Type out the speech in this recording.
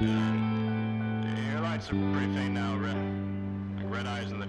Your lights are pretty faint now, like red eyes in